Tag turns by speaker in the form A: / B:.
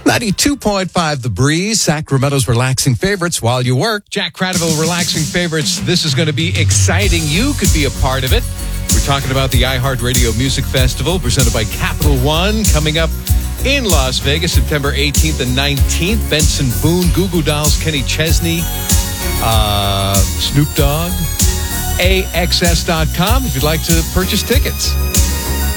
A: 92.5 The Breeze, Sacramento's relaxing favorites while you work.
B: Jack Cradaville, relaxing favorites. This is going to be exciting. You could be a part of it. We're talking about the iHeartRadio Music Festival presented by Capital One coming up in Las Vegas, September 18th and 19th. Benson Boone, Goo Goo Dolls, Kenny Chesney, Snoop Dogg, AXS.com if you'd like to purchase tickets.